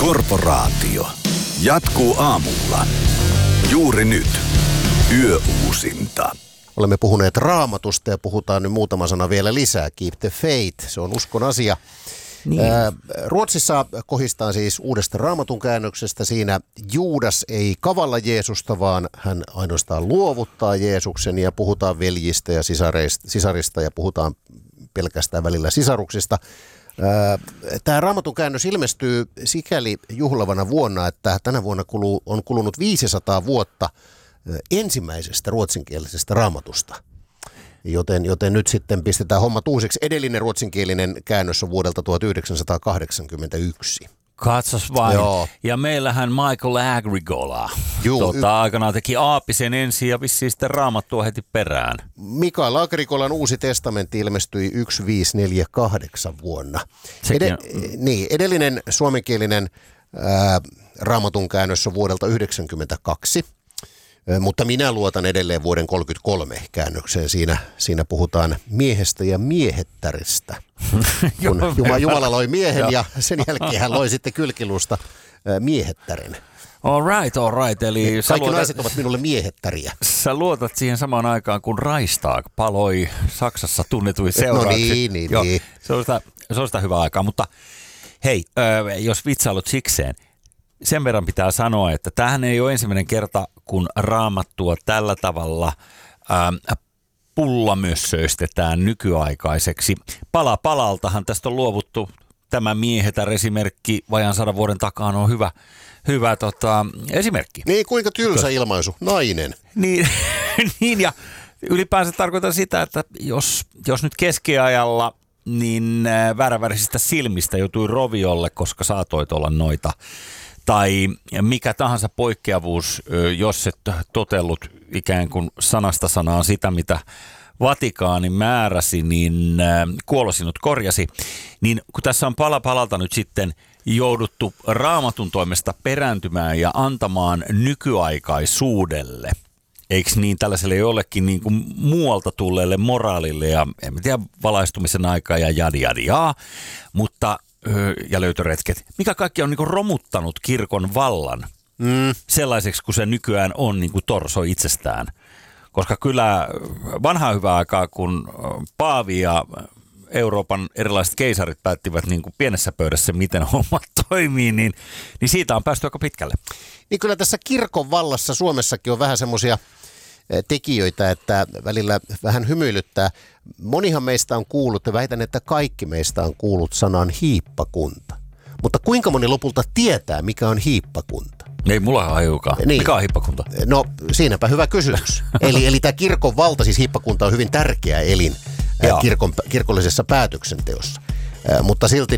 Korporaatio jatkuu aamulla. Juuri nyt. Yöuusinta. Olemme puhuneet Raamatusta ja puhutaan nyt muutama sana vielä lisää. Keep the faith, se on uskon asia. Niin. Ruotsissa kohistaan siis uudesta Raamatun käännöksestä. Siinä Juudas ei kavalla Jeesusta, vaan hän ainoastaan luovuttaa Jeesuksen ja puhutaan veljistä ja sisarista ja puhutaan pelkästään välillä sisaruksista. Tämä Raamatun käännös ilmestyy sikäli juhlavana vuonna, että tänä vuonna on kulunut 500 vuotta ensimmäisestä ruotsinkielisestä Raamatusta. Joten nyt sitten pistetään hommat uusiksi. Edellinen ruotsinkielinen käännös on vuodelta 1981. Katsos vain. Joo. Ja meillähän Michael Agricola aikanaan teki Aapisen ensin ja vissiin sitten Raamattua heti perään. Michael Agricolan Uusi testamentti ilmestyi 1548 vuonna. Edellinen suomenkielinen Raamatun käännös on vuodelta 1992. Mutta minä luotan edelleen vuoden 1933 käännökseen. Siinä puhutaan miehestä ja miehettäristä. Kun Jumala loi miehen ja sen jälkeen hän loi sitten kylkiluusta miehettären. All right. Eli kaikki naiset ovat minulle miehettäriä. Sä luotat siihen samaan aikaan, kun Reichstag paloi Saksassa tunnetuin seuraavaksi. No niin. Se on sitä hyvää aikaa, mutta hei, jos vitsailut sikseen. Sen verran pitää sanoa, että tämähän ei ole ensimmäinen kerta, kun Raamattua tällä tavalla pullamössöistetään nykyaikaiseksi. Pala palaltahan tästä on luovuttu. Tämä miehetär-esimerkki vajaan 100 vuoden takaa on hyvä esimerkki. Niin, kuinka tylsä ilmaisu. Nainen. Niin, ja ylipäänsä tarkoitan sitä, että jos nyt keskiajalla niin vääränvärisistä silmistä joutui roviolle, koska saatoit olla noita. Tai mikä tahansa poikkeavuus, jos et totellut ikään kuin sanasta sanaan sitä, mitä Vatikaani määräsi, niin kuolosinut korjasi. Niin kun tässä on pala palalta nyt sitten jouduttu Raamatun toimesta perääntymään ja antamaan nykyaikaisuudelle, eikö niin tällaiselle jollekin niin kuin muualta tulleelle moraalille ja en tiedä valaistumisen aikaa ja jadiaa, mutta ja löytöretket, mikä kaikki on niin kuin romuttanut kirkon vallan sellaiseksi, kun se nykyään on niin kuin torso itsestään. Koska kyllä vanhaa hyvää aikaa, kun paavi ja Euroopan erilaiset keisarit päättivät niin kuin pienessä pöydässä, miten hommat toimii, niin siitä on päästy aika pitkälle. Niin kyllä tässä kirkon vallassa Suomessakin on vähän semmoisia tekijöitä, että välillä vähän hymyilyttää. Monihan meistä on kuullut, ja väitän, että kaikki meistä on kuullut sanan hiippakunta. Mutta kuinka moni lopulta tietää, mikä on hiippakunta? Ei mulla hajukaan. Niin. Mikä on hiippakunta? No siinäpä hyvä kysymys. eli tämä kirkon valta, siis hiippakunta on hyvin tärkeä elin kirkollisessa päätöksenteossa. Mutta silti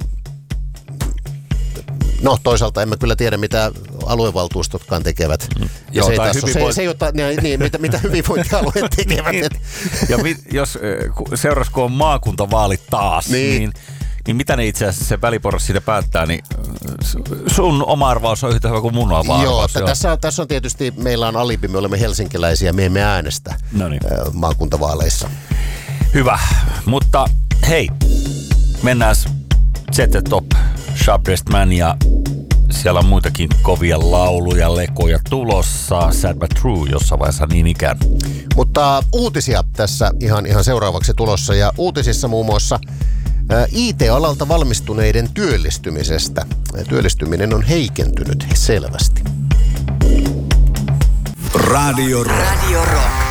no toisaalta emme kyllä tiedä, mitä aluevaltuustotkaan tekevät. Ja se ei ota mitä hyvinvointialueet tekevät. Ja jos seurasko on maakuntavaalit taas, niin mitä ne itse asiassa se väliporras siitä päättää, niin sun oma arvaus on yhtä hyvä kuin mun oma arvaus. Tässä on tietysti, meillä on alibi, me olemme helsinkiläisiä, me emme äänestä maakuntavaaleissa. Hyvä, mutta hei, mennään Set the Top, Sharpest Man ja siellä on muitakin kovia lauluja, lekoja tulossa, Sad But True jossain vaiheessa niin ikään. Mutta uutisia tässä ihan seuraavaksi tulossa ja uutisissa muun muassa IT-alalta valmistuneiden työllistymisestä. Työllistyminen on heikentynyt selvästi. Radio Rock.